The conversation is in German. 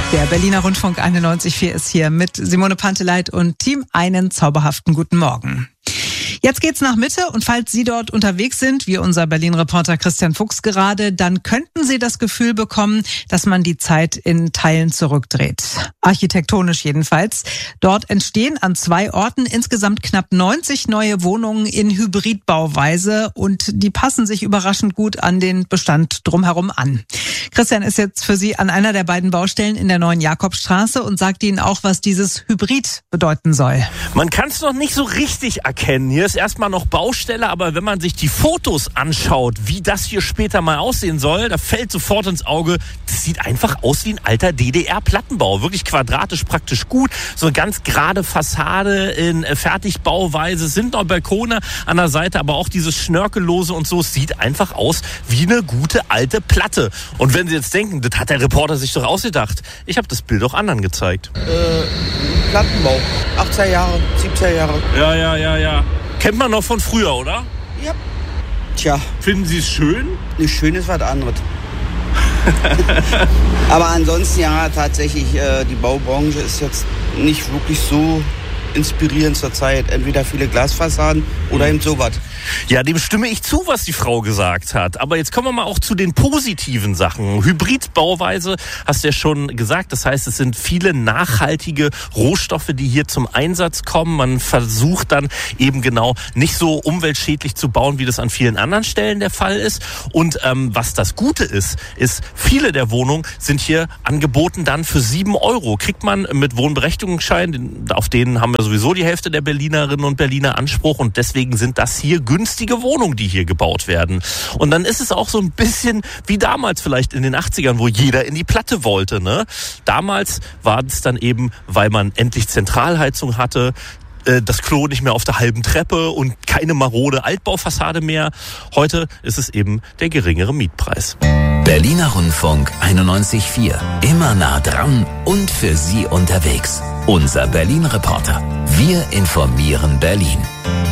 Der Berliner Rundfunk 91.4 ist hier mit Simone Panteleit und Team. Einen zauberhaften guten Morgen. Jetzt geht's nach Mitte und falls Sie dort unterwegs sind, wie unser Berlin-Reporter Christian Fuchs gerade, dann könnten Sie das Gefühl bekommen, dass man die Zeit in Teilen zurückdreht. Architektonisch jedenfalls. Dort entstehen an 2 Orten insgesamt knapp 90 neue Wohnungen in Hybridbauweise und die passen sich überraschend gut an den Bestand drumherum an. Christian ist jetzt für Sie an einer der beiden Baustellen in der neuen Jakobstraße und sagt Ihnen auch, was dieses Hybrid bedeuten soll. Man kann es noch nicht so richtig erkennen. Hier ist erstmal noch Baustelle, aber wenn man sich die Fotos anschaut, wie das hier später mal aussehen soll, da fällt sofort ins Auge, das sieht einfach aus wie ein alter DDR-Plattenbau. Wirklich quadratisch, praktisch gut. So eine ganz gerade Fassade in Fertigbauweise, sind noch Balkone an der Seite, aber auch dieses Schnörkellose und so. Es sieht einfach aus wie eine gute alte Platte. Und wenn Sie jetzt denken, das hat der Reporter sich doch ausgedacht. Ich habe das Bild auch anderen gezeigt. Plattenbau. 80er Jahre, 70er Jahre. Ja. Kennt man noch von früher, oder? Ja. Tja. Finden Sie es schön? Nicht schön ist was anderes. Aber ansonsten ja, tatsächlich, die Baubranche ist jetzt nicht wirklich so inspirierend zurzeit. Entweder viele Glasfassaden oder eben sowas. Ja, dem stimme ich zu, was die Frau gesagt hat. Aber jetzt kommen wir mal auch zu den positiven Sachen. Hybridbauweise hast du ja schon gesagt. Das heißt, es sind viele nachhaltige Rohstoffe, die hier zum Einsatz kommen. Man versucht dann eben genau nicht so umweltschädlich zu bauen, wie das an vielen anderen Stellen der Fall ist. Und was das Gute ist, viele der Wohnungen sind hier angeboten dann für 7 €. Kriegt man mit Wohnberechtigungsschein, auf denen haben wir sowieso die Hälfte der Berlinerinnen und Berliner Anspruch. Und deswegen sind das hier günstige Wohnungen, die hier gebaut werden. Und dann ist es auch so ein bisschen wie damals vielleicht in den 80ern, wo jeder in die Platte wollte, ne? Damals war es dann eben, weil man endlich Zentralheizung hatte, das Klo nicht mehr auf der halben Treppe und keine marode Altbaufassade mehr. Heute ist es eben der geringere Mietpreis. Berliner Rundfunk 91.4. Immer nah dran und für Sie unterwegs. Unser Berlin-Reporter. Wir informieren Berlin.